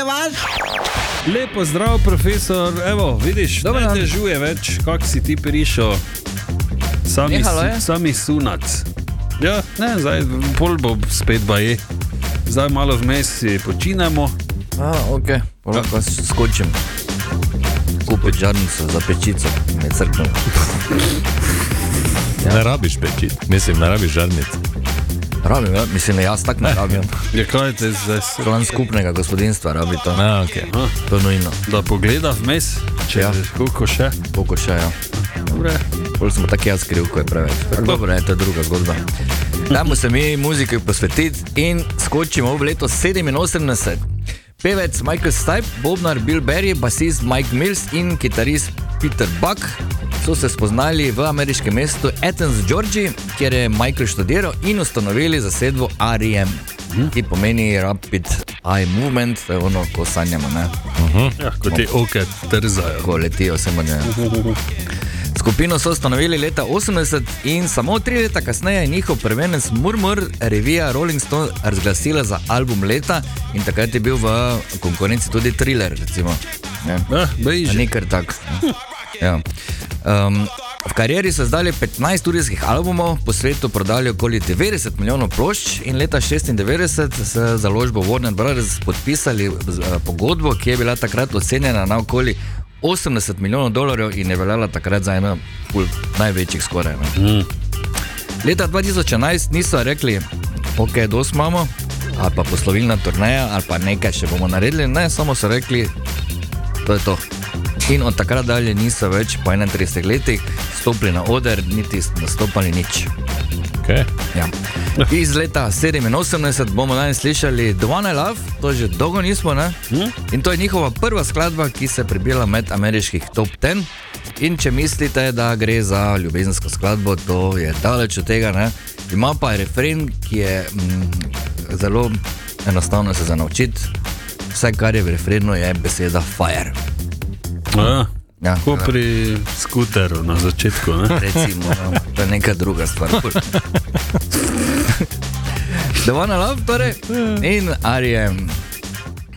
vas? Lepo zdrav, profesor. Evo, vidiš, ne dežuje več, kak si ti prišel. Sami sunac. Ja, ne, zdaj pol bo spet baje. Zdaj malo vmes si počinemo. Ok, lahko skočim. Kupiti žarnico za pečico, ne crknem. Ne rabiš pečit, mislim, ne rabiš žarnic. Rabim, ja, mislim, jaz tak ne rabim. Ja, kaj je te zdaj? Član skupnega gospodinstva rabi to. Okay. To je nujno. Da pogleda vmes, če koliko še? Koliko še, ja. Dobre. Bolj smo tak jaz kriv, ko je preveč. Dobro, to je druga zgodba. Dajmo se mi muziki posvetiti in skočimo v leto 87. Pevec Michael Stipe, bobnar Bill Berry, basist Mike Mills in kitarist Peter Buck so se spoznali v ameriškem mestu Athens, Georgia, kjer je Michael študiral in ustanovili zasedbo R.E.M., ki pomeni Rapid Eye Movement, to je ono, ko sanjamo, ne? Ja, ko ti oke trzajo. Ko letijo, se manjajo. Skupino so ustanovili leta 80 in samo 3 leta kasneje je njihov prvenec Murmur revija Rolling Stone razglasila za album leta in takrat je bil v konkurenci tudi Thriller, recimo. Ni kar tak. Ja. V karieri so izdali 15 studijskih albumov, po svetu prodali okoli 90 milijonov plošč in leta 96 s založbo Warner Brothers podpisali pogodbo, ki je bila takrat ocenjena na okoli 80 milijonov dolarjev in je veljala takrat za eno največjih skoraj. Leta 2011 niso rekli, ok, dos imamo, ali pa poslovilna turneja, ali pa nekaj še bomo naredili, ne, samo so rekli, to je to. In od takrat dalje niso več po 31 letih stopili na oder, niti nastopali nič. Okay. Ja. Iz leta 87 bomo danes slišali The One I Love, to že dolgo nismo, ne? In to je njihova prva skladba, ki se prebila med ameriških top 10. In če mislite, da gre za ljubezensko skladbo, to je daleč od tega, ne? Ima pa refren, ki je zelo enostavno se za naučiti. Vse, kar je v refrenu, je beseda fire. Ja, ko pri skuteru na začetku, ne? Recimo, to je neka druga stvar. The One I Love, torej, in R.E.M.